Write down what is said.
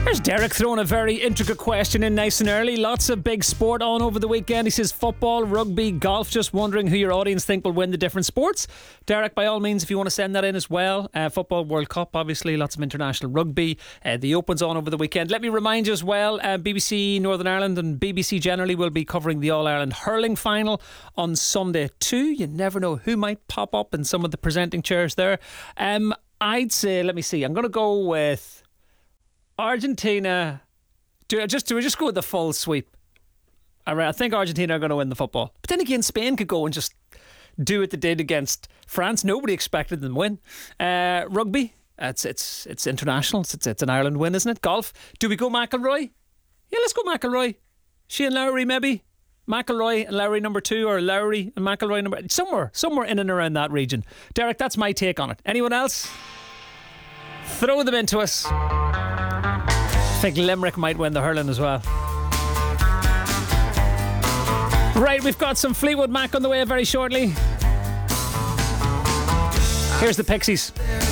There's Derek throwing a very intricate question in nice and early. Lots of big sport on over the weekend. He says football, rugby, golf. Just wondering who your audience think will win the different sports. Derek, by all means, if you want to send that in as well. Football World Cup, obviously, lots of international rugby. The Open's on over the weekend. Let me remind you as well, BBC Northern Ireland and BBC generally will be covering the All-Ireland hurling final on Sunday too. You never know who might pop up in some of the presenting chairs there. I'd say, let me see, I'm going to go with Argentina. Do we just go with the full sweep? I think Argentina are going to win the football. But then again, Spain could go and just do what they did against France. Nobody expected them to win. Rugby, it's international. It's an Ireland win, isn't it? Golf, do we go McIlroy? Yeah, let's go McIlroy. Shane Lowry maybe. McIlroy and Lowry number 2, or Lowry and McIlroy number... Somewhere in and around that region. Derek, that's my take on it. Anyone else? Throw them into us. I think Limerick might win the hurling as well. Right, we've got some Fleetwood Mac on the way very shortly. Here's the Pixies.